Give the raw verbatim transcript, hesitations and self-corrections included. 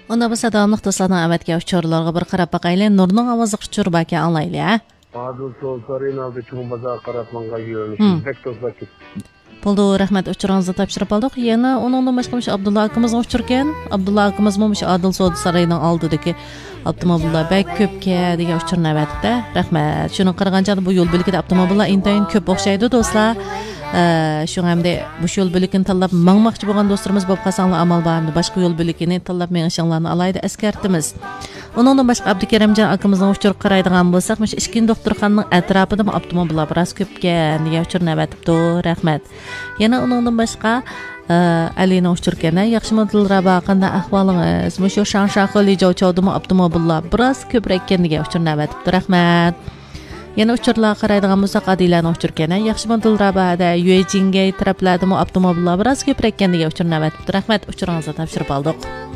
Onda biz davamlıq dostlardan əvvəlki uçurlarga bir qarab baxaylı. Nurning ovozi uçur baki anglaylı, ha? Adil Soltarın aldı çoğun bazar qaratmanga yönlü. Bek dostlar ki. Buldu, rahmet uçurağınızı tapşırıp aldık. Yana onunla başlamış Abdullah akımız uçurken, Abdullah akımız mı Adil Soğdu Sarayı'nın aldığıdaki avtomobillar bek köpke diye uçurun evetdi. Rahmet. Şunun qaraganca bu yol bölükede avtomobillar intayin köp oxşaydı dostlar. Şu hamda bu yol bölükini tanlab mangmoqchi bo'lgan do'stlarimiz bo'lib qolsanglar amal bormi? Boshqa yo'l bölükini tanlab mengishinglarni alayda eskartimiz. Onundan başqa Abdukarimjon akamizning uçuruq qaraydigan bo'lsak, mana ikkinchi doktorxonaning atrofida avtomobillar biroz ko'pkan degan uçurni evetibdi. Rahmat. Yana onundan başqa Alining uçurkana yaxshimi Dilraba qanday ahvolingiz? Mushu Shanshaxoli jo'chodimi avtomobillar biroz ko'proq ekan degan uçurni evetibdi. Rahmat. Yana uçurlar qaraydigan bo'lsak, Adilaning uçurkana yaxshimi Dilrabada Yuejingga taraflardagi avtomobillar biroz ko'proq ekan degan uçurni evetibdi. Rahmat, uçuringizni topshirib oldik.